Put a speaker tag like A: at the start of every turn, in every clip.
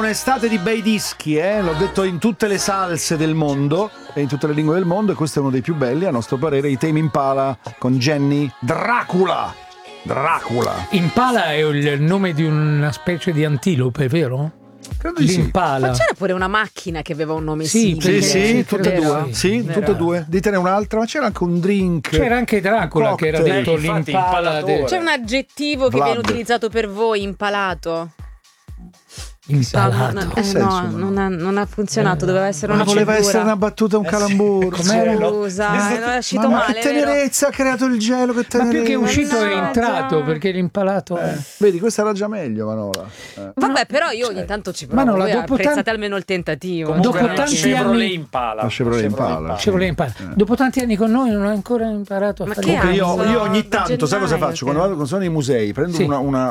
A: un'estate di bei dischi, l'ho detto in tutte le salse del mondo e in tutte le lingue del mondo, e questo è uno dei più belli, a nostro parere, i Tame Impala con Jenny Dracula.
B: Impala è il nome di una specie di antilope, vero?
A: Credo di
B: L'Impala.
C: Ma c'era pure una macchina che aveva un nome
B: Sì,
C: simile.
A: tutte e due. Sì, tutte e due. Ditene un'altra, ma c'era anche un drink.
B: C'era anche Dracula che era detto l'Impala.
C: C'è un aggettivo che
A: Vlad.
C: viene utilizzato per voi, impalato.
B: Impalato.
C: Non ha funzionato, doveva essere una
A: voleva
C: cedura.
A: essere una battuta, un calamburo.
C: Scusa, è uscito
A: Ma
C: male,
A: che tenerezza ha creato il gelo, che tenerezza.
B: Ma più che uscito è
C: Mannaggia.
B: entrato, perché l'impalato
A: Vedi, questa era già meglio, Manola.
C: Vabbè, però io ogni tanto ci provo.
B: Manola,
C: Voi
B: dopo
C: apprezzate almeno il tentativo.
B: Dopo tanti
D: Chevrolet
B: anni
D: Impala.
A: La Chevrolet Impala.
B: Chevrolet Impala. Dopo tanti anni con noi non ho ancora imparato a
C: Ma
B: fare
C: che
A: Comunque
C: anni?
A: io ogni
C: Da
A: tanto, sai cosa
C: gennaio,
A: faccio? Quando sono nei musei, prendo
B: Sì.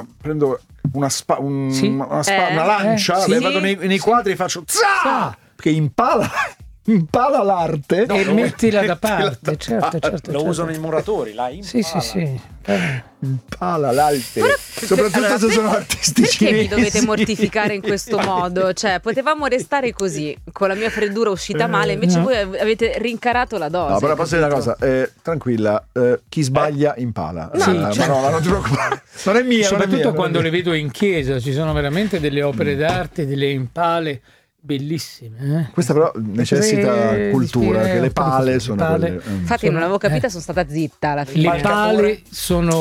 A: una lancia,
B: sì.
A: vado nei quadri e faccio za! Perché impala l'arte
B: e mettila da parte, certo.
D: Lo usano i muratori, la Impala.
B: Sì.
A: impala l'arte, soprattutto
C: allora,
A: se sono artisti
C: Perché mi
A: cinesi.
C: dovete mortificare in questo modo? Cioè, potevamo restare così, con la mia freddura uscita male, invece
B: no.
C: voi avete rincarato la dose.
A: No, però posso dire una
C: capito?
A: cosa, tranquilla, chi sbaglia impala.
B: Sì,
A: Ma
B: certo.
A: no, non ti preoccupare. Non è mia,
B: Soprattutto
A: non è mia,
B: quando
A: non è
B: le vedo in chiesa, ci sono veramente delle opere d'arte, delle impale bellissime.
A: mia. Questa però necessita cultura, che le pale sono quelle.
C: Infatti non l'avevo capita, sono stata zitta alla fine.
B: Le pale sono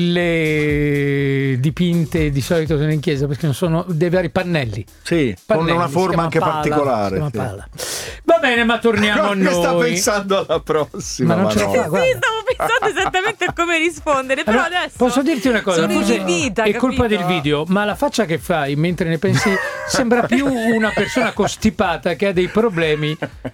B: quelle dipinte di solito sono in chiesa perché non sono dei veri pannelli.
A: Sì, con
B: Pannelli,
A: una
B: si
A: forma
B: chiama
A: anche
B: pala,
A: particolare.
B: si chiama
A: sì.
B: pala. Va bene, ma torniamo a
A: Come sta
B: noi.
A: pensando alla prossima?
B: Ma non ce la
A: Manola?
B: fa, guarda.
C: Sì, stavo pensando esattamente a come rispondere, però
B: Allora,
C: adesso
B: posso dirti una cosa?
C: sono
B: Forse
C: inibita,
B: è colpa
C: capito?
B: del video, ma la faccia che fai mentre ne pensi sembra più una persona costipata che ha dei problemi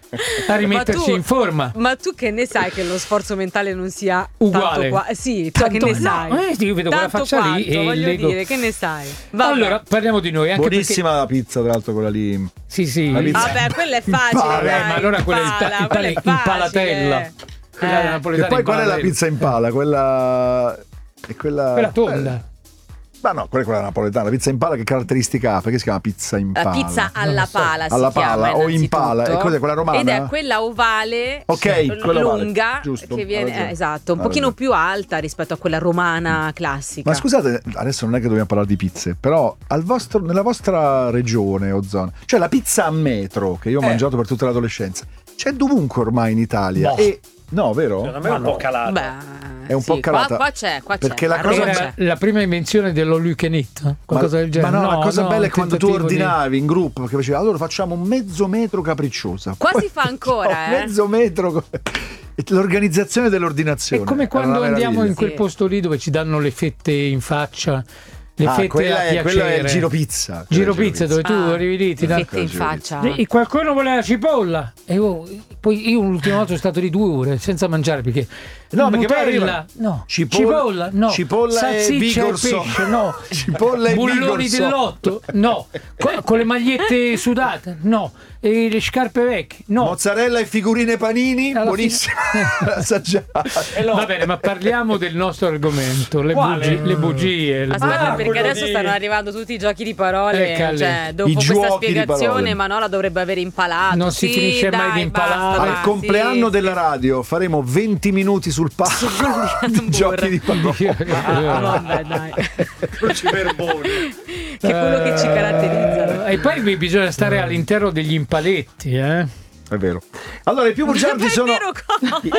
B: a rimettersi in forma.
C: Ma tu che ne sai che lo sforzo mentale non sia
B: Uguale.
C: tanto sì, cioè che
B: Tanto-
C: ne sai?
B: no, io vedo quella
C: Tanto
B: faccia lì
C: quanto,
B: e
C: voglio
B: leggo.
C: dire, che ne sai? Vabbè.
B: Allora, parliamo di noi. Anche
A: Buonissima la pizza, tra l'altro, quella lì.
B: perché, sì.
A: La pizza.
C: Vabbè, quella è facile.
A: Vabbè,
C: dai,
B: ma allora quella è
C: quella è
B: impalatella.
C: facile.
B: Quella
A: E
B: napoletana
A: poi qual è la
B: impalatella.
A: pizza impala? Quella. È
B: Quella tonda.
A: Ma no, quella è quella napoletana. La pizza impala che caratteristica ha? Perché si chiama pizza impala?
C: La pizza alla pala
A: Alla
C: si chiama
A: pala o impala.
C: innanzitutto.
A: E cos'è quella romana?
C: Ed è quella ovale,
A: Ok, quella ovale.
C: lunga,
A: Giusto,
C: che
A: ha
C: viene
A: ragione.
C: esatto, un
A: Ha
C: pochino
A: ragione.
C: più alta rispetto a quella romana classica.
A: Ma scusate, adesso non è che dobbiamo parlare di pizze, però nella vostra regione o zona, cioè la pizza a metro che io ho mangiato per tutta l'adolescenza, c'è dovunque ormai in Italia.
D: No.
A: E no, vero?
D: Secondo me è un po' calata.
C: Beh,
A: È un po'
C: sì,
A: calata.
C: Qua c'è,
A: Perché la
C: a
A: cosa
C: Roma
B: Era
C: c'è.
B: la prima invenzione dello Lukenit, qualcosa del genere.
A: Ma no, la cosa bella è
B: un
A: quando tu
B: tentativo di-
A: ordinavi in gruppo, perché faceva allora facciamo un mezzo metro capricciosa.
C: Qua
A: Poi
C: si fa ancora,
A: facciamo mezzo metro. E l'organizzazione dell'ordinazione.
B: È come
A: Era
B: quando
A: una
B: andiamo
A: meraviglia.
B: in quel
C: Sì.
B: posto lì dove ci danno le fette in faccia, le fette
A: quella
B: a
A: è, quello è
B: piacere.
A: il giro pizza.
B: Giro pizza, dove tu arrivi lì, ti danno...
C: fette in faccia.
B: E qualcuno vuole la cipolla e poi io l'ultima volta sono stato lì 2 ore senza mangiare perché
A: No, perché poi
B: Nutella,
A: arriva
B: no,
A: cipolla,
B: no,
A: cipolla e
B: salsiccia
A: Vigor
B: pesce,
A: So.
B: no,
A: Cipolla e
B: bulloni
A: Vigor So.
B: dell'otto, no, con le magliette sudate, no, e le scarpe vecchie, no.
A: Mozzarella e figurine panini,
B: Alla
A: buonissima. Assaggiate.
B: Va bene, ma parliamo del nostro argomento, le
D: Quale?
B: bugie.
C: Aspetta, perché
D: quello
C: adesso
D: di-
C: stanno arrivando tutti i giochi di parole.
B: Calle.
C: Cioè, dopo
A: I
C: questa
A: giochi di
C: spiegazione,
A: parole.
C: Manola dovrebbe aver impalato.
B: Non si
C: Sì,
B: finisce mai
C: dai,
B: di impalare.
C: basta,
A: Al compleanno
C: sì.
A: della radio faremo 20 minuti sul palco di giochi di parole.
C: Vabbè, dai.
D: Cruciverboni.
C: Che è quello che ci caratterizza. no?
B: E poi bisogna stare all'interno degli impaletti,
A: È vero. Allora, i più bugiardi
C: Ma è
A: sono.
C: vero cosa?
A: No,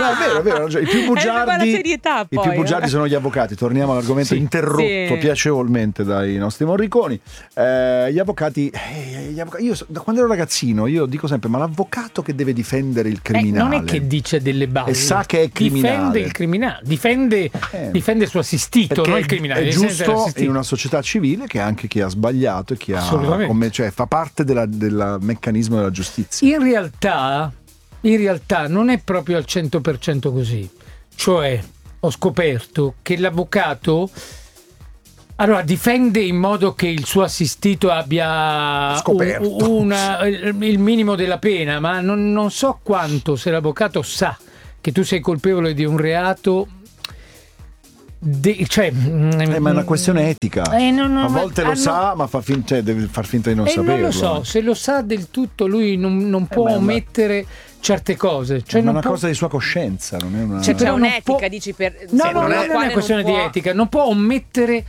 A: è vero, I più bugiardi.
C: È la serietà,
A: I
C: poi,
A: più bugiardi sono gli avvocati. Torniamo all'argomento
B: Sì.
A: interrotto
C: Sì.
A: piacevolmente dai nostri morriconi. Gli avvocati. Io da quando ero ragazzino, io dico sempre: ma l'avvocato che deve difendere il criminale.
B: non è che dice delle balle.
A: E sa che è criminale.
B: Difende il criminale, difende il suo assistito,
A: Perché
B: non il criminale.
A: è
B: nel senso
A: giusto
B: dell'assistito.
A: in una società civile che anche chi ha sbagliato e chi ha
B: Assolutamente.
A: cioè fa parte del meccanismo della giustizia.
B: In realtà non è proprio al 100% così. Cioè, ho scoperto che l'avvocato difende in modo che il suo assistito abbia
A: Scoperto.
B: il minimo della pena, ma non so quanto, se l'avvocato sa che tu sei colpevole di un reato,
A: ma è una questione etica. A volte lo sa, ma deve far finta di non saperlo.
B: Non lo so, se lo sa del tutto lui non può omettere certe cose.
A: È una cosa di sua coscienza, non è una...
C: C'è un'etica, dici per...
B: Non è una questione di etica, non può omettere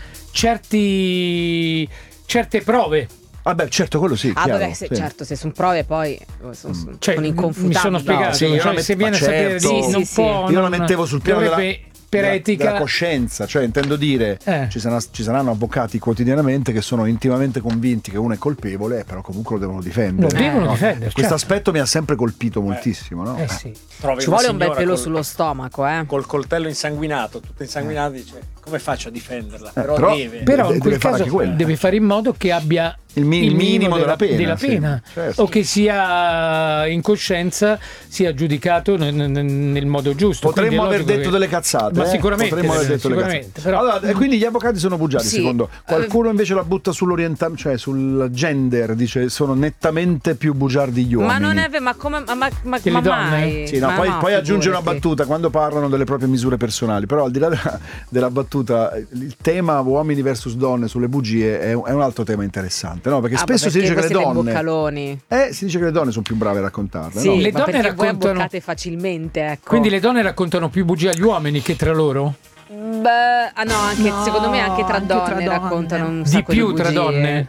B: certe prove.
A: Vabbè, certo, quello sì. Chiaro, sì.
C: Certo, se sono prove poi sono inconfutabili.
B: Mi sono spiegato, se viene a sapere non può.
A: Io la mettevo sul piano
B: per etica
A: della coscienza, cioè intendo dire ci saranno avvocati quotidianamente che sono intimamente convinti che uno è colpevole, però comunque lo devono difendere. Questo aspetto mi ha sempre colpito moltissimo, no?
C: Ci vuole un bel pelo sullo stomaco,
D: col coltello insanguinato, tutto insanguinato, dice come faccio a difenderla? Però
B: in quel caso deve fare in modo che abbia il minimo della pena. Certo. O che sia in coscienza, sia giudicato nel modo giusto.
A: Potremmo aver detto delle cazzate,
B: ma sicuramente,
A: però... Allora, quindi gli avvocati sono bugiardi, secondo qualcuno invece la butta sull'orientamento, cioè sul gender, dice sono nettamente più bugiardi gli uomini.
C: Ma non è vero, ma come ma
B: le donne?
C: mai?
A: Sì, poi aggiunge una battuta quando parlano delle proprie misure personali, però al di là della battuta, il tema uomini versus donne sulle bugie è un altro tema interessante. No, perché spesso si dice che le donne si dice che le donne sono più brave a raccontarle.
C: Sì,
A: no?
B: Le donne raccontano
C: voi facilmente, ecco.
B: Quindi le donne raccontano più bugie agli uomini che tra loro?
C: Secondo me anche tra donne raccontano un sacco
B: di più
C: bugie.
B: Tra donne?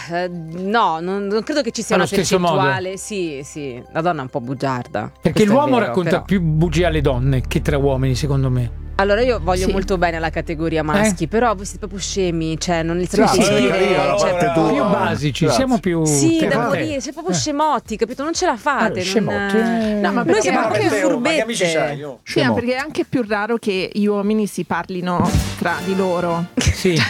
C: Non credo che ci sia
B: allo
C: una percentuale. Sì, la donna è un po' bugiarda.
B: Perché l'uomo racconta più bugie alle donne che tra uomini, secondo me.
C: Allora io voglio molto bene alla categoria maschi, però voi siete proprio scemi, cioè non li più
B: basici, siamo più
C: devo dire, siete proprio scemotti, capito? Non ce la fate.
B: No,
C: ma noi siamo anche furbette.
E: Sì, perché è anche più raro che gli uomini si parlino tra di loro.
B: Sì,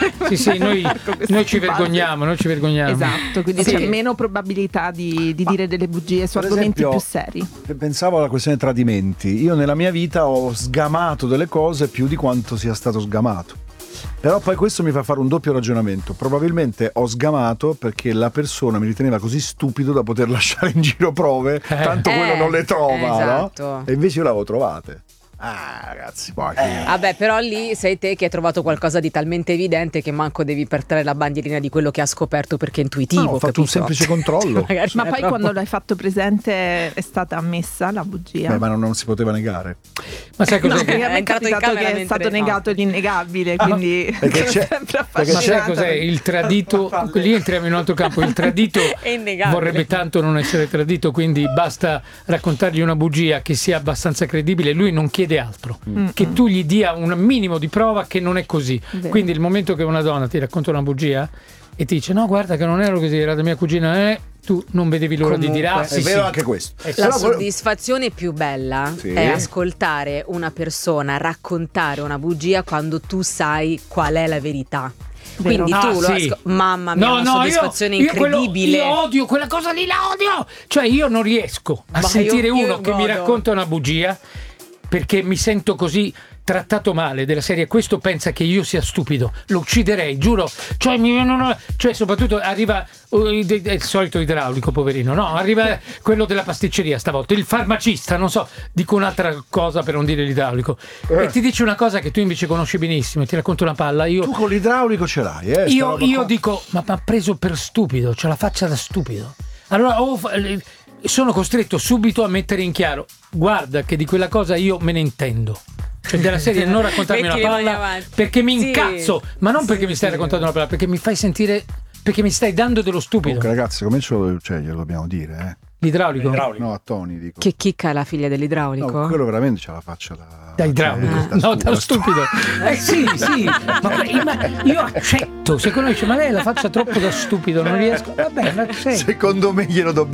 B: noi ci vergogniamo,
E: Esatto, quindi c'è meno probabilità di dire delle bugie su argomenti più seri.
A: Pensavo alla questione tradimenti. Io nella mia vita ho sgamato delle cose più di quanto sia stato sgamato. Però poi questo mi fa fare un doppio ragionamento. Probabilmente ho sgamato perché la persona mi riteneva così stupido da poter lasciare in giro prove, tanto quello non le trova,
C: esatto.
A: no? E invece io le avevo trovate. Ragazzi, poi
C: vabbè, però lì sei te che hai trovato qualcosa di talmente evidente che manco devi portare la bandierina di quello che ha scoperto perché è intuitivo.
A: Ho fatto un semplice controllo.
E: Ma poi quando l'hai fatto presente è stata ammessa la bugia?
A: Ma non si poteva negare.
B: Ma sai cos'è?
E: Perché a me è capitato che è stato negato l'innegabile, quindi
B: ma sai cos'è? Il tradito, lì entriamo in un altro campo. Il tradito vorrebbe tanto non essere tradito, quindi basta raccontargli una bugia che sia abbastanza credibile. Lui non chiede altro, che tu gli dia un minimo di prova che non è così. Quindi il momento che una donna ti racconta una bugia e ti dice no, guarda che non ero così, era da mia cugina, tu non vedevi l'ora di dire
A: è vero anche questo.
C: La soddisfazione più bella è ascoltare una persona raccontare una bugia quando tu sai qual è la verità. Quindi tu mamma mia, una soddisfazione incredibile.
B: Io odio quella cosa lì, la odio. Cioè io non riesco a sentire uno che mi racconta una bugia perché mi sento così trattato male, della serie questo pensa che io sia stupido, lo ucciderei, giuro. Cioè soprattutto arriva il solito idraulico, poverino, no? Arriva quello della pasticceria stavolta, il farmacista, non so, dico un'altra cosa per non dire l'idraulico, e ti dice una cosa che tu invece conosci benissimo e ti racconta una palla. Tu
A: con l'idraulico ce l'hai,
B: io dico, ma mi ha preso per stupido, c'ho la faccia da stupido. Allora sono costretto subito a mettere in chiaro, guarda che di quella cosa io me ne intendo. Cioè della serie non raccontarmi una palla perché mi incazzo, ma non perché mi stai raccontando una palla, perché mi fai sentire, perché mi stai dando dello stupido.
A: Ragazzi, come glielo dobbiamo dire,
B: L'idraulico?
A: No, a Tony dico.
C: Che chicca è la figlia dell'idraulico?
A: No, quello veramente c'ha la faccia
B: da idraulico. No, da stupido. Sì. Ma io accetto. Secondo me dice, ma lei la faccia troppo da stupido, non riesco. Vabbè, ma
A: secondo me glielo dobbiamo